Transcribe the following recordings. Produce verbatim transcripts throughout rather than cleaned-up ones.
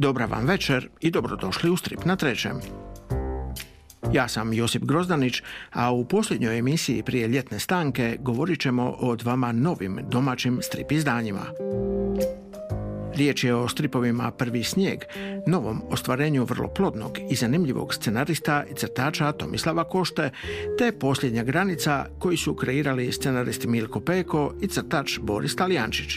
Dobra vam večer i dobrodošli u Strip na trećem. Ja sam Josip Grozdanić, a u posljednjoj emisiji prije ljetne stanke govorit ćemo o dvama novim domaćim strip izdanjima. Riječ je o stripovima Prvi snijeg, novom ostvarenju vrlo plodnog i zanimljivog scenarista i crtača Tomislava Košte, te Posljednja granica koji su kreirali scenaristi Milko Peko i crtač Boris Talijančić.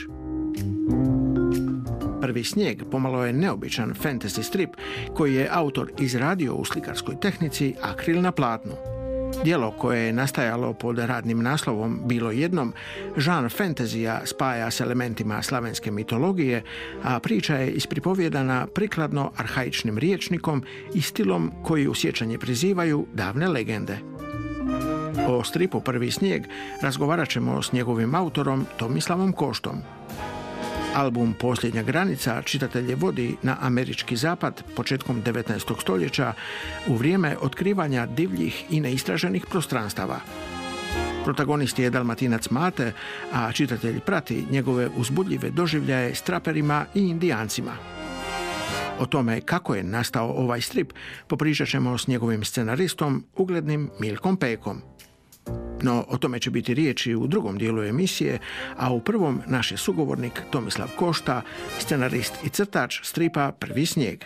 Prvi snijeg pomalo je neobičan fantasy strip koji je autor izradio u slikarskoj tehnici akril na platnu. Djelo koje je nastajalo pod radnim naslovom Bilo jednom, žanr fantazija spaja s elementima slavenske mitologije, a priča je ispripovjedana prikladno arhaičnim rječnikom i stilom koji u sjećanje prizivaju davne legende. O stripu Prvi snijeg razgovarat ćemo s njegovim autorom Tomislavom Koštom. Album Posljednja granica čitatelje vodi na američki zapad početkom devetnaestog stoljeća u vrijeme otkrivanja divljih i neistraženih prostranstava. Protagonist je Dalmatinac Mate, a čitatelj prati njegove uzbudljive doživljaje s traperima i indijancima. O tome kako je nastao ovaj strip popričat ćemo s njegovim scenaristom, uglednim Milkom Pekom. No, o tome će biti riječi u drugom dijelu emisije, a u prvom naš je sugovornik Tomislav Košta, scenarist i crtač stripa Prvi snijeg.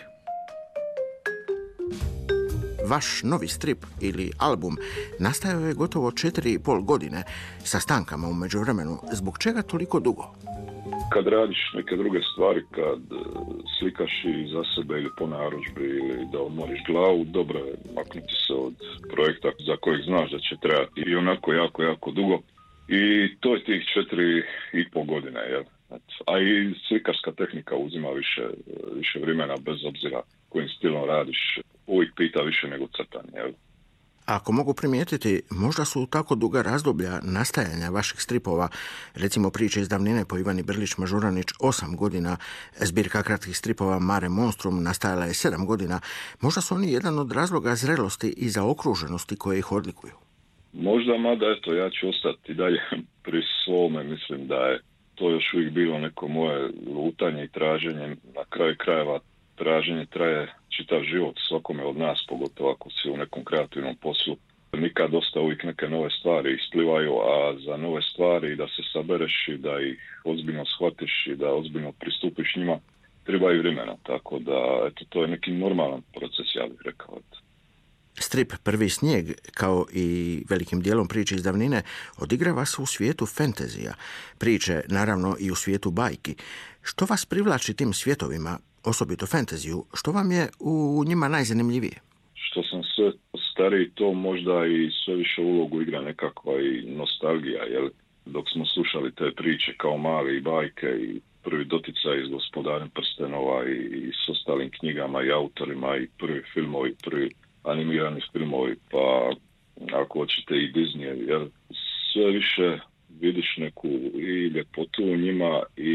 Vaš novi strip ili album nastajao je gotovo četiri i pol godine sa stankama u međuvremenu. Zbog čega toliko dugo? Kad radiš neke druge stvari, kad slikaš i za sebe ili po narudžbi ili da odmoriš glavu, dobro je maknuti se od projekta za kojeg znaš da će trebati i onako jako, jako dugo. I to je tih četiri i pol godine, jel? A i slikarska tehnika uzima više, više vremena bez obzira kojim stilom radiš, uvijek pita više nego crtanje, jel? Ako mogu primijetiti, možda su tako duga razdoblja nastajanja vaših stripova, recimo Priče iz davnine po Ivani Brlić-Mažuranić osam godina, zbirka kratkih stripova Mare Monstrum nastajala je sedam godina, možda su oni jedan od razloga zrelosti i zaokruženosti koje ih odlikuju. Možda, mada eto, ja ću ostati dalje pri svome, mislim da je to još uvijek bilo neko moje lutanje i traženje, na kraju krajeva traženje traje čitav život svakome od nas, pogotovo ako si u nekom kreativnom poslu. Nikad dosta uvijek neke nove stvari isplivaju, a za nove stvari da se sabereš i da ih ozbiljno shvatiš i da ozbiljno pristupiš njima, treba i vremena. Tako da, eto, to je neki normalan proces, ja bih rekao. Eto. Strip Prvi snijeg, kao i velikim dijelom Priče iz davnine, odigrava se u svijetu fantazija. Priče, naravno, i u svijetu bajki. Što vas privlači tim svjetovima, osobito fantaziju, što vam je u njima najzanimljivije? Što sam sve stariji, to možda i sve više ulogu igra nekakva i nostalgija, jel? Dok smo slušali te priče kao mali i bajke i prvi doticaj s Gospodarem prstenova i, i s ostalim knjigama i autorima i prvi filmovi, prvi animirani filmovi, pa ako hoćete i Disney, jel? Sve više vidiš neku i ljepotu u njima i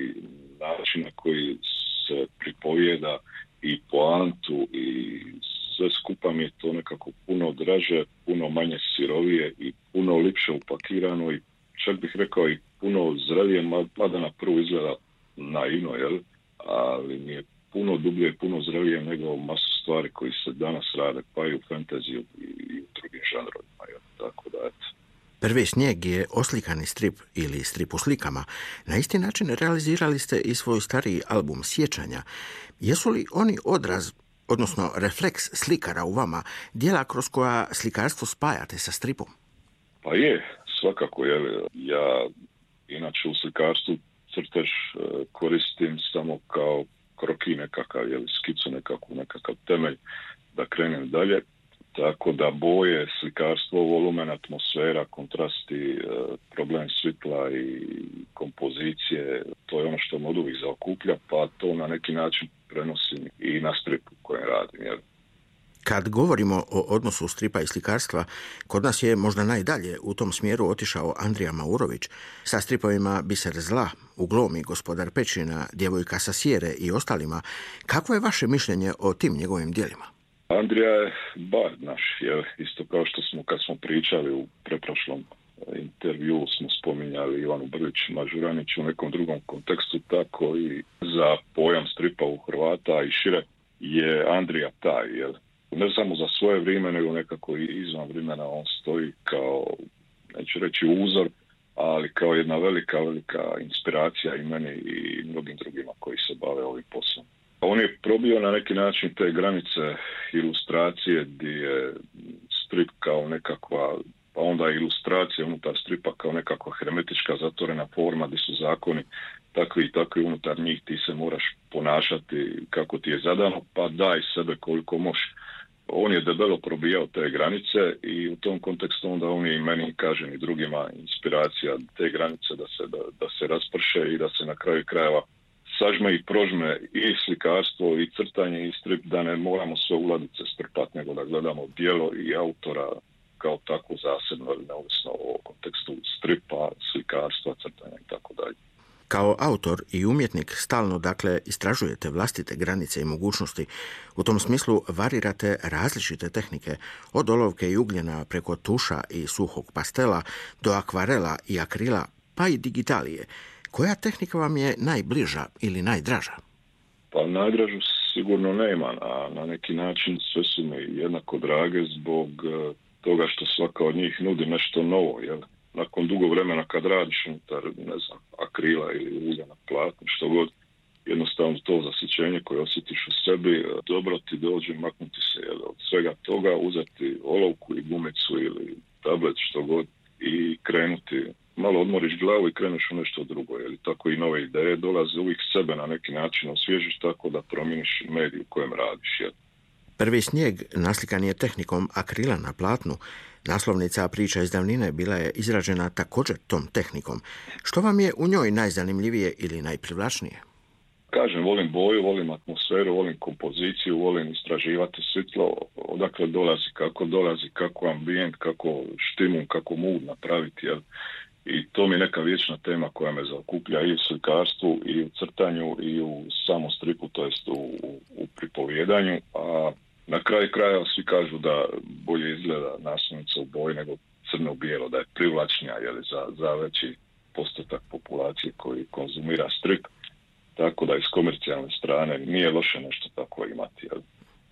način na koji se pripovijeda i poantu i sve skupa mi je to nekako puno draže, puno manje sirovije i puno lipše upakirano i čak bih rekao i puno zrelije, mada na prvu izgleda naivno, jel? Ali mi je puno dublje i puno zrelije nego masu stvari koji se danas rade, pa i u fantaziju i u drugim žanrovima, jel? Tako da, eto. Prvi snijeg je oslikani strip ili strip u slikama. Na isti način realizirali ste i svoj stariji album Sjećanja. Jesu li oni odraz, odnosno refleks slikara u vama, djela kroz koja slikarstvo spajate sa stripom? Pa je, svakako. Je. Ja inače u slikarstvu crtež koristim samo kao kroki nekakav, jel, skicu nekakvu, nekakav temelj da krenem dalje. Tako da boje, slikarstvo, volumen, atmosfera, kontrasti, problem svitla i kompozicije, to je ono što me od uvijek zaokuplja, pa to na neki način prenosim i na stripu kojem radim. Jer... Kad govorimo o odnosu stripa i slikarstva, kod nas je možda najdalje u tom smjeru otišao Andrija Maurović sa stripovima Biser zla, U glomi, Gospodar pećina, Djevojka sa sjere i ostalima. Kako je vaše mišljenje o tim njegovim djelima? Andrija je bard naš, jer isto kao što smo kad smo pričali u preprošlom intervju smo spominjali Ivanu Brlić Mažuranić u nekom drugom kontekstu, tako i za pojam stripa u Hrvata i šire je Andrija taj, jer ne samo za svoje vrijeme, nego nekako i izvan vremena on stoji kao, neću reći uzor, ali kao jedna velika, velika inspiracija i meni i mnogim drugima koji se bave ovim poslom. On je probio na neki način te granice ilustracije gdje je strip kao nekakva, pa onda ilustracija unutar stripa kao nekakva hermetička zatvorena forma gdje su zakoni takvi i takvi unutar njih, ti se moraš ponašati kako ti je zadano, pa daj sebe koliko možeš. On je debelo probijao te granice i u tom kontekstu onda on je i meni, kažem i drugima, inspiracija te granice da se, da, da se rasprše i da se na kraju krajeva sažme i prožme i slikarstvo i crtanje i strip, da ne moramo sve u ladice strpati, nego da gledamo djelo i autora kao tako zasebno ili neovisno o kontekstu stripa, slikarstva, crtanja i tako dalje. Kao autor i umjetnik stalno, dakle, istražujete vlastite granice i mogućnosti. U tom smislu varirate različite tehnike, od olovke i ugljena preko tuša i suhog pastela do akvarela i akrila, pa i digitalije. Koja tehnika vam je najbliža ili najdraža? Pa najdražu sigurno nema, a na neki način sve su mi jednako drage zbog toga što svaka od njih nudi nešto novo, jel? Nakon dugo vremena kad radiš unutar, ne znam, akrila ili ulja na platnu, što god, jednostavno to zasićenje koje osjetiš u sebi, dobro ti dođe maknuti se jel, od svega toga, uzeti olovku i gumicu ili tablet, što god, i krenuti, malo odmoriš glavu i kreneš u nešto drugo, jel, tako i nove ideje dolaze, uvijek sebe na neki način osvježiš tako da promijeniš medij u kojem radiš, jel. Prvi snijeg naslikan je tehnikom akrila na platnu. Naslovnica Priča iz davnine bila je izrađena također tom tehnikom. Što vam je u njoj najzanimljivije ili najprivlačnije? Kažem, volim boju, volim atmosferu, volim kompoziciju, volim istraživati svjetlo, odakle dolazi, kako dolazi, kako ambijent, kako štimun, kako mood napraviti. Jel? I to mi je neka vječna tema koja me zaokuplja i u slikarstvu, i u crtanju, i u samom stripu, to jest u, u, u pripovjedanju. A na kraju kraja svi kažu da bolje izgleda naslovnica u boji nego crno-bijelo, da je privlačnija jel, za, za veći postotak populacije koji konzumira strip. Tako da iz komercijalne strane nije loše nešto tako imati. Jel?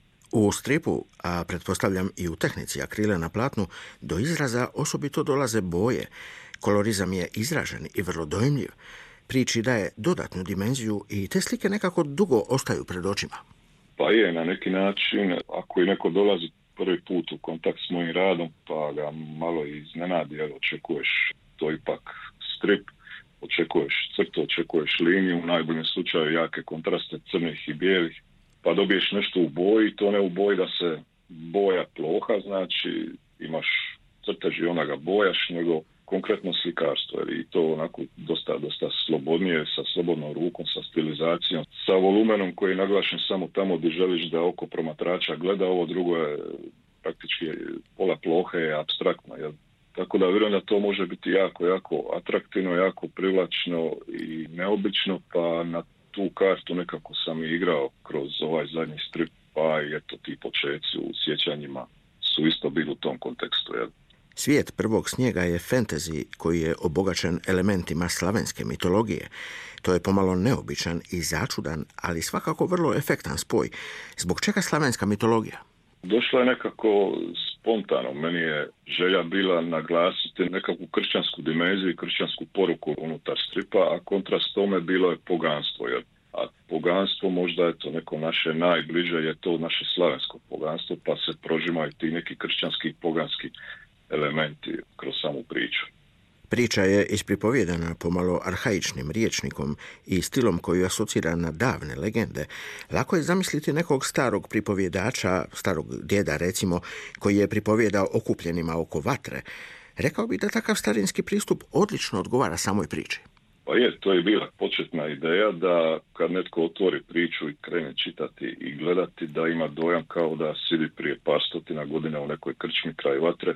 U stripu, a pretpostavljam i u tehnici akrila na platnu, do izraza osobito dolaze boje. Kolorizam je izražen i vrlo dojmljiv. Priči daje dodatnu dimenziju i te slike nekako dugo ostaju pred očima. Pa je, na neki način, ako i neko dolazi prvi put u kontakt s mojim radom, pa ga malo iznenadi, jer očekuješ to ipak strip, očekuješ crtu, očekuješ liniju, u najboljem slučaju jake kontraste crnih i bijelih, pa dobiješ nešto u boji, to ne u boji da se boja ploha, znači imaš crtež i ona ga bojaš, nego konkretno slikarstvo, jer i to onako dosta, dosta slobodnije, sa slobodnom rukom, sa stilizacijom, sa volumenom koji je naglašen samo tamo gdje želiš da oko promatrača gleda, ovo drugo je praktički pola plohe je apstraktno, jel? Tako da vjerujem da to može biti jako, jako atraktivno, jako privlačno i neobično, pa na tu kartu nekako sam i igrao kroz ovaj zadnji strip, pa i eto ti počeci u sjećanjima su isto bili u tom kontekstu, jel? Svijet prvog snijega je fantasy koji je obogaćen elementima slavenske mitologije. To je pomalo neobičan i začudan, ali svakako vrlo efektan spoj. Zbog čega slavenska mitologija? Došla je nekako spontano. Meni je želja bila naglasiti nekakvu kršćansku dimenziju i kršćansku poruku unutar stripa, a kontrast tome bilo je poganstvo. Jer a poganstvo možda je to neko naše najbliže, je to naše slavensko poganstvo, pa se prožimaju ti neki kršćanski i poganski elementi kroz samu priču. Priča je ispripovjedana pomalo arhaičnim rječnikom i stilom koji asocira na davne legende. Lako je zamisliti nekog starog pripovjedača, starog djeda recimo, koji je pripovjedao okupljenima oko vatre. Rekao bi da takav starinski pristup odlično odgovara samoj priči. Pa je, to je bila početna ideja da kad netko otvori priču i krene čitati i gledati, da ima dojam kao da sidi prije par stotina godina u nekoj krčmi kraj vatre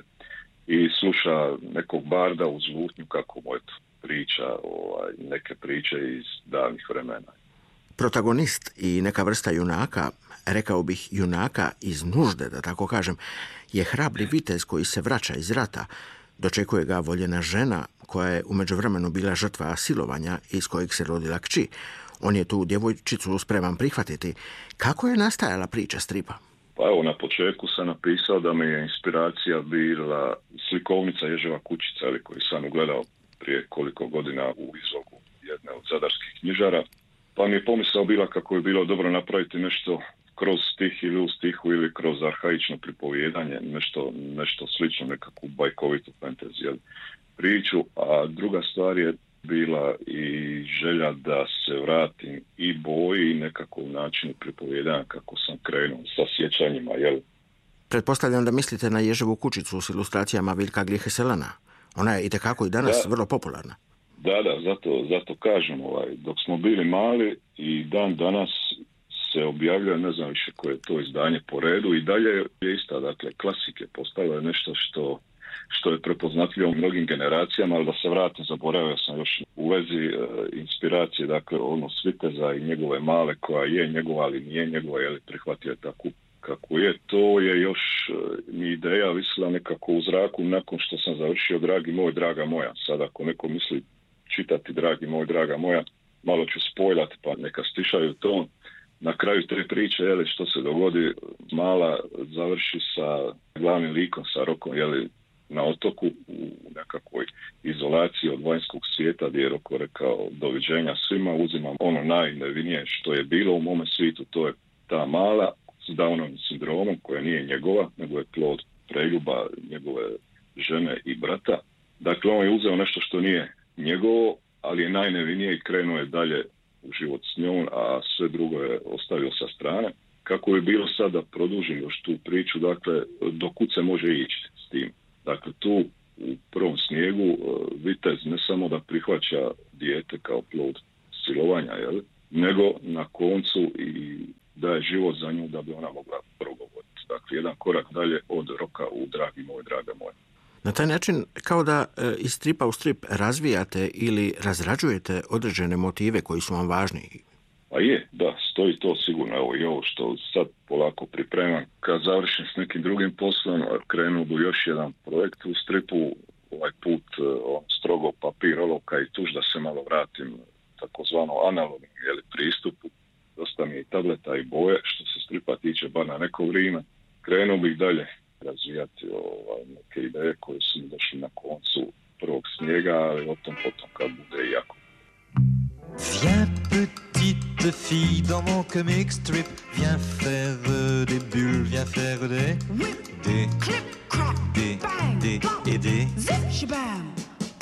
i sluša nekog barda uz lutnju kako mu eto priča ovaj, neke priče iz davnih vremena. Protagonist i neka vrsta junaka, rekao bih junaka iz nužde, da tako kažem, je hrabri vitez koji se vraća iz rata. Dočekuje ga voljena žena koja je u međuvremenu bila žrtva silovanja iz kojeg se rodila kći. On je tu djevojčicu spreman prihvatiti. Kako je nastajala priča stripa? Pa evo, na početku sam napisao da mi je inspiracija bila slikovnica Ježeva kućica, ali koju sam ugledao prije koliko godina u izlogu jedne od zadarskih knjižara. Pa mi je pomisao bila kako je bilo dobro napraviti nešto kroz stih ili u stihu ili kroz arhaično pripovijedanje, nešto, nešto slično, nekakvu bajkovitu fantasy priču. A druga stvar je bila i želja da se vratim i boji i nekako u načinu pripovijedanja kako sam krenuo sa sjećanjima. Jel? Pretpostavljam da mislite na Ježevu kućicu s ilustracijama Vilka Gliheselana. Ona je itekako i danas da, vrlo popularna. Da, da, zato, zato kažem, ovaj, dok smo bili mali i dan danas se objavljuje, ne znam više koje je to izdanje po redu, i dalje je ista, dakle, klasike, postalo je nešto što što je prepoznatljivo u mnogim generacijama, ali da se vratim, zaboravio sam još u vezi e, inspiracije, dakle, ono Sviteza i njegove male, koja je njegova, ali nije njegova, je li prihvatio je tako kako je. To je još e, mi ideja visila nekako u zraku nakon što sam završio Dragi moj, draga moja. Sad ako neko misli čitati Dragi moj, draga moja, malo ću spojlati, pa neka stišaju ton. Na kraju te priče, je li, što se dogodi, mala završi sa glavnim likom, sa Rokom, je li, na otoku u nekakvoj izolaciji od vanjskog svijeta, gdje je Roko rekao doviđenja svima, uzimam ono najnevinije što je bilo u mome svijetu, to je ta mala s Downovim sindromom, koja nije njegova, nego je plod preljuba njegove žene i brata. Dakle, on je uzeo nešto što nije njegovo, ali je najnevinije i krenuo je dalje u život s njom, a sve drugo je ostavio sa strane. Kako je bilo sad da produžim još tu priču, dakle, do kud se može ići s tim? Dakle, tu u prvom snijegu vitez ne samo da prihvaća dijete kao plod silovanja, jel? Nego na koncu i daje život za nju da bi ona mogla progovoriti. Dakle, jedan korak dalje od Roka u Dragi moj, draga moja. Na taj način, kao da e, iz stripa u strip razvijate ili razrađujete određene motive koji su vam važni. Pa je, da, stoji to sigurno. Evo i ovo što sad polako pripremam. Kad završim s nekim drugim poslom, krenuo bi još jedan projekt u stripu, ovaj put on strogo papir, olovka i tuš, da se malo vratim takozvano analognom, jeli, pristupu. Dosta mi je i tableta i boje, što se stripa tiče, bar na neko vrijeme. Krenuo bih dalje razvijati ovaj, neke ideje koje su mi došli na koncu prvog snijega, ali o tom potom kad bude jako. Viens petite fille dans mon comic strip, viens faire euh, des bulles, viens faire des Whip, des clip, crack, des bang, des bang, et des zip, shabam.